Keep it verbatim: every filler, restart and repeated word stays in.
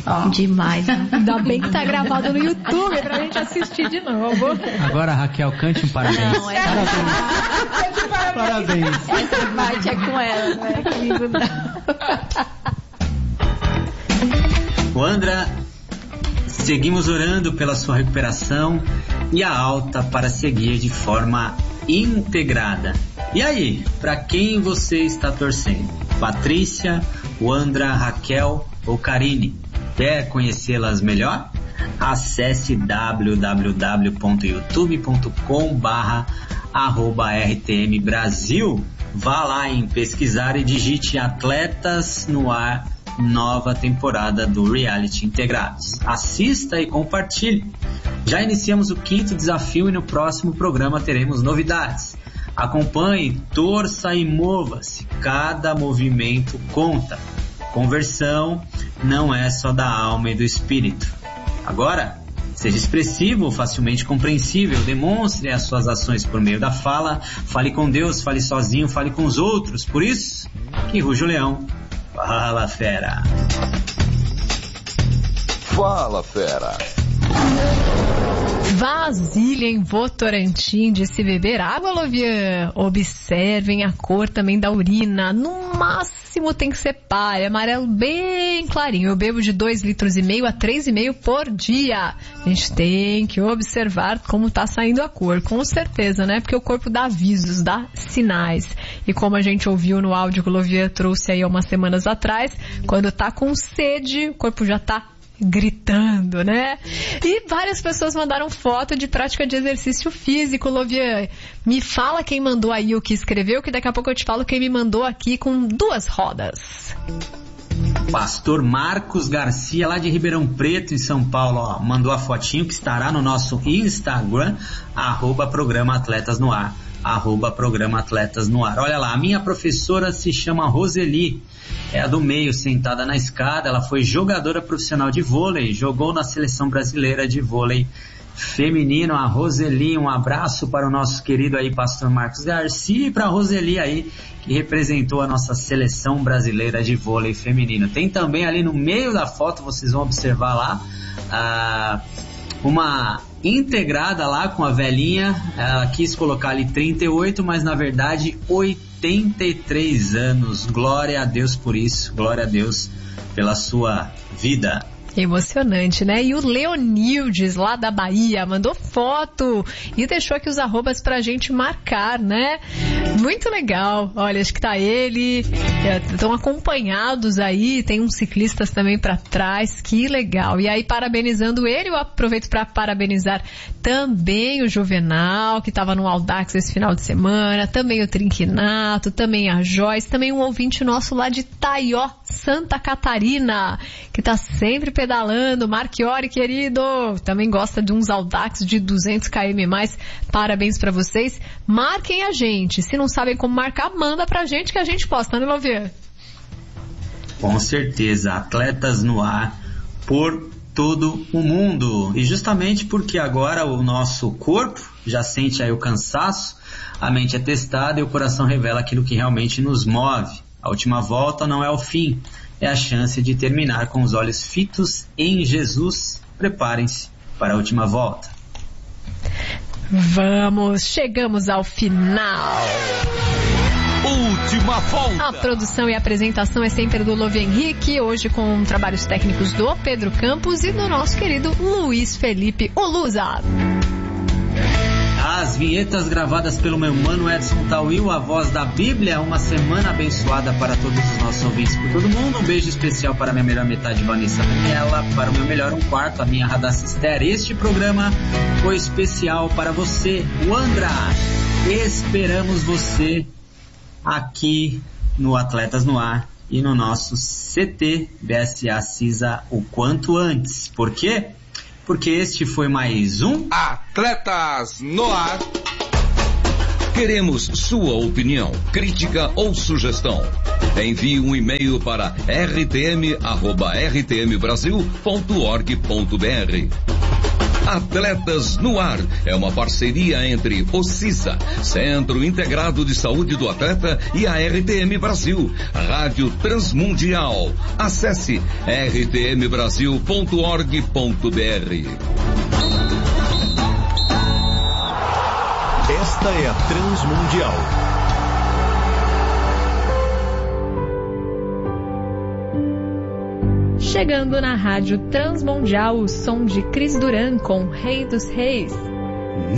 Oh. Demais, né? Ainda bem que tá gravado no YouTube pra gente assistir de novo. Agora, Raquel, cante um parabéns. Não, é parabéns. Parabéns. Essa parte é com ela, não é comigo não. Wandra, seguimos orando pela sua recuperação e a alta para seguir de forma integrada. E aí, para quem você está torcendo? Patrícia, Wandra, Raquel ou Karine? Quer conhecê-las melhor? Acesse w w w ponto youtube ponto com barra arroba R T M Brasil. Vá lá em pesquisar e digite Atletas no Ar, nova temporada do Reality Integrados. Assista e compartilhe. Já iniciamos o quinto desafio e no próximo programa teremos novidades. Acompanhe, torça e mova-se. Cada movimento conta. Conversão não é só da alma e do espírito. Agora, seja expressivo, facilmente compreensível, demonstre as suas ações por meio da fala, fale com Deus, fale sozinho, fale com os outros. Por isso, que ruge o leão. Fala, fera! Fala, fera! Vasilha em Votorantim de se beber água, Lovian. Observem a cor também da urina. No máximo tem que ser pare, amarelo bem clarinho. Eu bebo de dois litros e meio a três e meio por dia. A gente tem que observar como tá saindo a cor, com certeza, né? Porque o corpo dá avisos, dá sinais. E como a gente ouviu no áudio que o Lovian trouxe aí há umas semanas atrás, quando tá com sede, o corpo já tá gritando, né? E várias pessoas mandaram foto de prática de exercício físico, Lovian. Me fala quem mandou aí o que escreveu, que daqui a pouco eu te falo quem me mandou aqui com duas rodas. Pastor Marcos Garcia, lá de Ribeirão Preto, em São Paulo, ó, mandou a fotinho que estará no nosso Instagram, arroba Programa Atletas no Ar. Arroba Programa Atletas no Ar. Olha lá, a minha professora se chama Roseli, é a do meio, sentada na escada. Ela foi jogadora profissional de vôlei, jogou na seleção brasileira de vôlei feminino. A Roseli, um abraço para o nosso querido aí Pastor Marcos Garcia e para a Roseli aí, que representou a nossa seleção brasileira de vôlei feminino. Tem também ali no meio da foto, vocês vão observar lá, ah, uma integrada lá com a velhinha. Ela quis colocar ali trinta e oito, mas na verdade oitenta e três anos. Glória a Deus por isso, glória a Deus pela sua vida. Emocionante, né? E o Leonildes, lá da Bahia, mandou foto e deixou aqui os arrobas pra gente marcar, né? Muito legal. Olha, acho que tá ele, estão acompanhados aí, tem uns ciclistas também pra trás, que legal. E aí, parabenizando ele, eu aproveito pra parabenizar também o Juvenal, que tava no Audax esse final de semana, também o Trinquinato, também a Joyce, também um ouvinte nosso lá de Taió, Santa Catarina, que tá sempre pedalando. Marchiori, querido, também gosta de uns Audax de duzentos quilômetros mais. Parabéns pra vocês. Marquem a gente. Se não sabem como marcar, manda pra gente que a gente posta, né, Lovian? Com certeza. Atletas no Ar por todo o mundo. E justamente porque agora o nosso corpo já sente aí o cansaço, a mente é testada e o coração revela aquilo que realmente nos move. A última volta não é o fim, é a chance de terminar com os olhos fitos em Jesus. Preparem-se para a última volta. Vamos, chegamos ao final. Última volta. A produção e a apresentação é sempre do Lovian Henrique, hoje com trabalhos técnicos do Pedro Campos e do nosso querido Luiz Felipe Oluza. As vinhetas gravadas pelo meu mano Edson Tawil, a voz da Bíblia. Uma semana abençoada para todos os nossos ouvintes, por todo mundo. Um beijo especial para a minha melhor metade, Vanessa Daniela, para o meu melhor um quarto, a minha Radassa Esther. Este programa foi especial para você, Wandra. Esperamos você aqui no Atletas no Ar e no nosso C T B S A CISA o quanto antes. Por quê? Porque este foi mais um Atletas no Ar. Queremos sua opinião, crítica ou sugestão. Envie um e-mail para r t m arroba r t m brasil ponto org ponto b r. Atletas no Ar é uma parceria entre o CISA, Centro Integrado de Saúde do Atleta, e a R T M Brasil, Rádio Transmundial. Acesse r t m brasil ponto org ponto b r. Esta é a Transmundial. Chegando na Rádio Transmundial, o som de Cris Duran com Rei dos Reis.